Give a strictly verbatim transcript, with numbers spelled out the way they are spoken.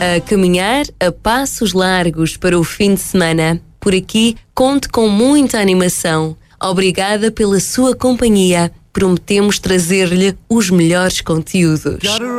a caminhar a passos largos para o fim de semana. Por aqui, conte com muita animação. Obrigada pela sua companhia. Prometemos trazer-lhe os melhores conteúdos.